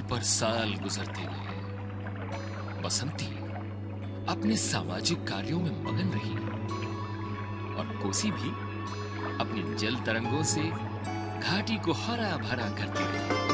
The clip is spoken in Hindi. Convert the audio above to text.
पर साल गुजरते गए। बसंती अपने सामाजिक कार्यों में मगन रही और कोसी भी अपनी जल तरंगों से घाटी को हरा भरा करती रही।